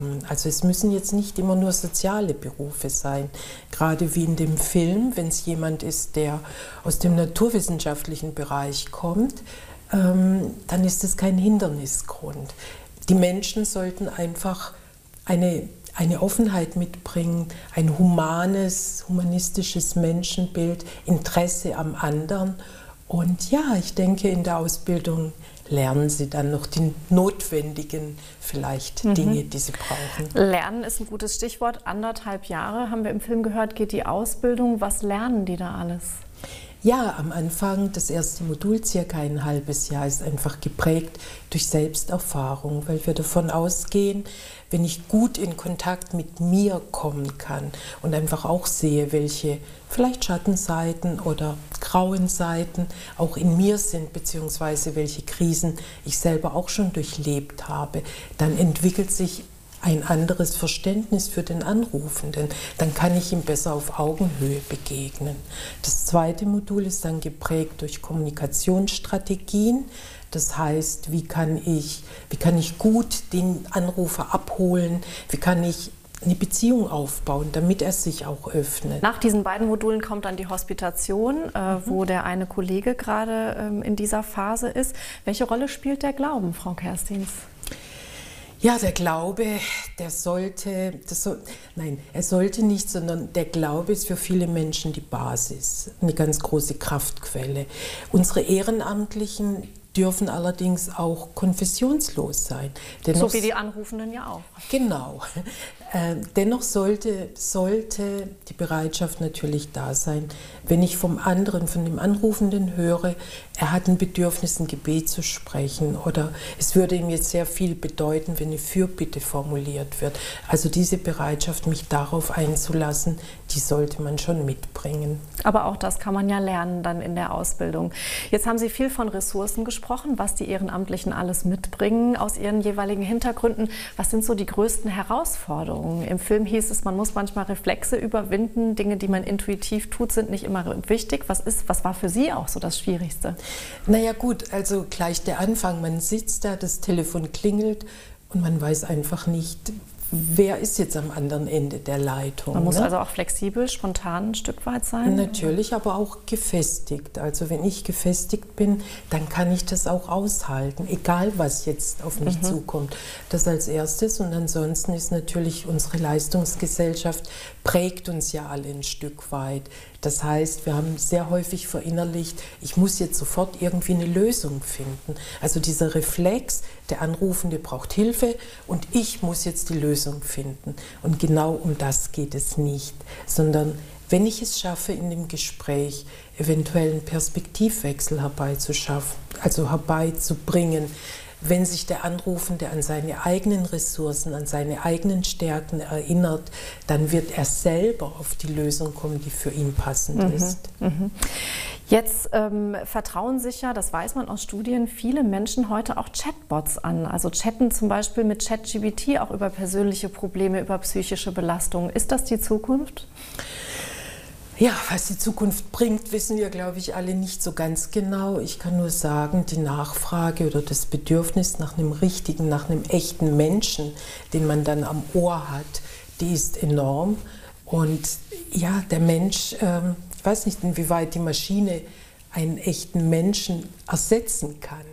Also es müssen jetzt nicht immer nur soziale Berufe sein. Gerade wie in dem Film, wenn es jemand ist, der aus dem naturwissenschaftlichen Bereich kommt, dann ist es kein Hindernisgrund. Die Menschen sollten einfach eine Offenheit mitbringen, ein humanistisches Menschenbild, Interesse am anderen. Und ja, ich denke, in der Ausbildung lernen sie dann noch die notwendigen vielleicht Dinge, die sie brauchen. Lernen ist ein gutes Stichwort. 1,5 Jahre haben wir im Film gehört, geht die Ausbildung. Was lernen die da alles? Ja, am Anfang, das erste Modul, circa ein halbes Jahr, ist einfach geprägt durch Selbsterfahrung, weil wir davon ausgehen, wenn ich gut in Kontakt mit mir kommen kann und einfach auch sehe, welche vielleicht Schattenseiten oder grauen Seiten auch in mir sind, beziehungsweise welche Krisen ich selber auch schon durchlebt habe, dann entwickelt sich ein anderes Verständnis für den Anrufenden. Dann kann ich ihm besser auf Augenhöhe begegnen. Das zweite Modul ist dann geprägt durch Kommunikationsstrategien. Das heißt, wie kann ich gut den Anrufer abholen? Wie kann ich eine Beziehung aufbauen, damit er sich auch öffnet? Nach diesen beiden Modulen kommt dann die Hospitation, wo der eine Kollege gerade in dieser Phase ist. Welche Rolle spielt der Glauben, Frau Kerstins? Ja, der Glaube, er sollte nicht, sondern der Glaube ist für viele Menschen die Basis, eine ganz große Kraftquelle. Unsere Ehrenamtlichen dürfen allerdings auch konfessionslos sein. Dennoch, so wie die Anrufenden ja auch. Genau. Dennoch sollte die Bereitschaft natürlich da sein, wenn ich vom anderen, von dem Anrufenden höre, er hat ein Bedürfnis, ein Gebet zu sprechen, oder es würde ihm jetzt sehr viel bedeuten, wenn eine Fürbitte formuliert wird. Also diese Bereitschaft, mich darauf einzulassen, die sollte man schon mitbringen. Aber auch das kann man ja lernen dann in der Ausbildung. Jetzt haben Sie viel von Ressourcen gesprochen, was die Ehrenamtlichen alles mitbringen aus ihren jeweiligen Hintergründen. Was sind so die größten Herausforderungen? Im Film hieß es, man muss manchmal Reflexe überwinden. Dinge, die man intuitiv tut, sind nicht immer wichtig. Was war für Sie auch so das Schwierigste? Naja gut, also gleich der Anfang. Man sitzt da, das Telefon klingelt und man weiß einfach nicht, wer ist jetzt am anderen Ende der Leitung. Man muss also auch flexibel, spontan ein Stück weit sein? Natürlich, aber auch gefestigt. Also wenn ich gefestigt bin, dann kann ich das auch aushalten, egal was jetzt auf mich zukommt. Das als erstes. Und ansonsten ist natürlich unsere Leistungsgesellschaft, prägt uns ja alle ein Stück weit. Das heißt, wir haben sehr häufig verinnerlicht, ich muss jetzt sofort irgendwie eine Lösung finden. Also dieser Reflex, der Anrufende braucht Hilfe und ich muss jetzt die Lösung finden. Und genau um das geht es nicht, sondern wenn ich es schaffe, in dem Gespräch eventuell einen Perspektivwechsel herbeizubringen, wenn sich der Anrufende an seine eigenen Ressourcen, an seine eigenen Stärken erinnert, dann wird er selber auf die Lösung kommen, die für ihn passend ist. Jetzt vertrauen sich ja, das weiß man aus Studien, viele Menschen heute auch Chatbots an. Also chatten zum Beispiel mit ChatGPT auch über persönliche Probleme, über psychische Belastungen. Ist das die Zukunft? Ja, was die Zukunft bringt, wissen wir, glaube ich, alle nicht so ganz genau. Ich kann nur sagen, die Nachfrage oder das Bedürfnis nach einem richtigen, nach einem echten Menschen, den man dann am Ohr hat, die ist enorm. Und ja, der Mensch, ich weiß nicht, inwieweit die Maschine einen echten Menschen ersetzen kann.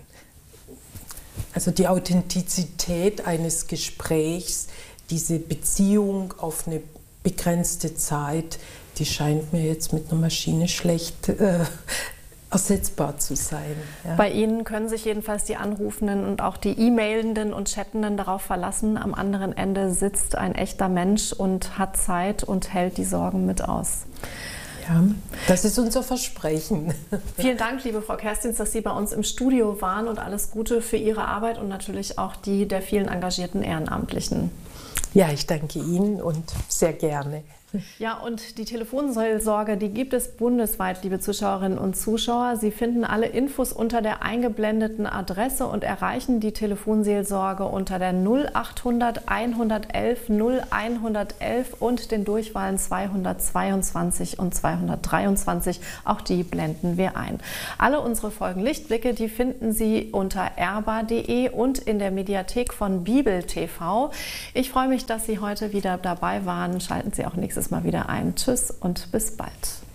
Also die Authentizität eines Gesprächs, diese Beziehung auf eine begrenzte Zeit, die scheint mir jetzt mit einer Maschine schlecht ersetzbar zu sein. Ja. Bei Ihnen können sich jedenfalls die Anrufenden und auch die E-Mailenden und Chattenden darauf verlassen, am anderen Ende sitzt ein echter Mensch und hat Zeit und hält die Sorgen mit aus. Ja, das ist unser Versprechen. Vielen Dank, liebe Frau Kerstins, dass Sie bei uns im Studio waren, und alles Gute für Ihre Arbeit und natürlich auch die der vielen engagierten Ehrenamtlichen. Ja, ich danke Ihnen und sehr gerne. Ja, und die Telefonseelsorge, die gibt es bundesweit, liebe Zuschauerinnen und Zuschauer. Sie finden alle Infos unter der eingeblendeten Adresse und erreichen die Telefonseelsorge unter der 0800 111 0111 und den Durchwahlen 222 und 223. Auch die blenden wir ein. Alle unsere Folgen Lichtblicke, die finden Sie unter erba.de und in der Mediathek von Bibel TV. Ich freue mich, dass Sie heute wieder dabei waren. Schalten Sie auch nächstes Mal wieder ein. Tschüss und bis bald.